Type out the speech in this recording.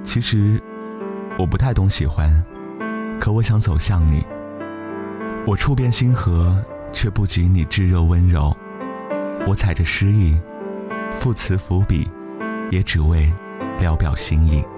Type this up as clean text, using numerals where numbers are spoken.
其实我不太懂喜欢，可我想走向你。我触遍星河，却不及你炙热温柔。我踩着诗意，赋词伏笔，也只为聊表心意。